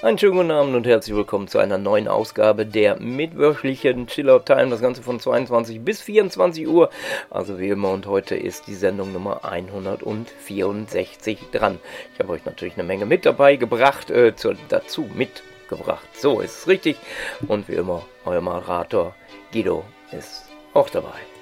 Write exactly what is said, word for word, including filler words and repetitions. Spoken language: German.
Einen schönen guten Abend und herzlich willkommen zu einer neuen Ausgabe der mittwöchlichen Chillout Time. Das Ganze von zweiundzwanzig bis vierundzwanzig Uhr. Also wie immer, und heute ist die Sendung Nummer hundertvierundsechzig dran. Ich habe euch natürlich eine Menge mit dabei gebracht, äh, zu, dazu mitgebracht. So ist es richtig. Und wie immer, euer Moderator Guido ist auch dabei.